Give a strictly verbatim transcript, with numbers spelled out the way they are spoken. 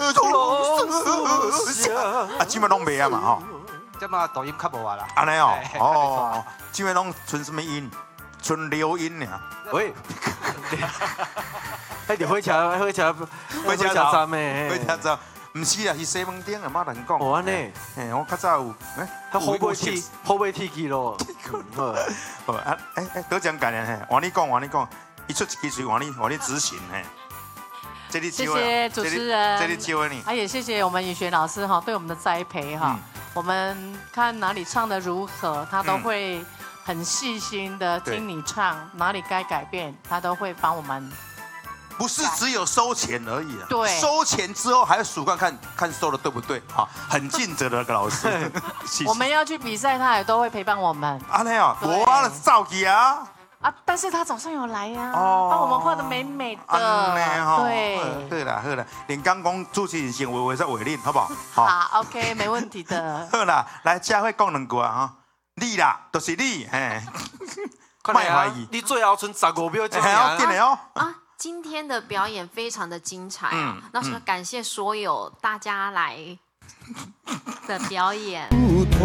啊，基本拢袂啊嘛吼。 这嘛抖音较无啊啦。 安尼哦，哦，基本拢纯什么音？纯流音尔。 喂，哎，你会唱会唱会唱站咩？ 会唱站，唔是啦，是西门町啊，冇人讲。 哦安尼， 诶，我较早有，诶， 他后背踢后背踢起咯。 好啊，诶诶，得奖感人嘿，换你讲，换你讲，一出一支嘴，换你换你执行嘿。这里谢谢主持人， 这里机会你， 啊也谢谢我们宇璇老师哈对我们的栽培哈，我们看哪里唱的如何，他都会很细心的听你唱，哪里该改变，他都会帮我们。 不是只有收钱而已啊， 对， 收钱之后还要数看看看收的对不对啊，很尽责的那个老师。 我们要去比赛，他也都会陪伴我们。 安尼哦，我造起啊。 啊！但是他早上有来呀，帮我们画的美美的。对， 对啦，好啦，连刚讲主持人先为为再为恁，好不好？ 好 ，OK， 没问题的。 好啦，来，佳慧讲两句啊哈，你啦，都是你，嘿， 卖怀疑，你最后剩十五秒钟啊！哦啊，今天的表演非常的精彩啊，那是感谢所有大家来的表演。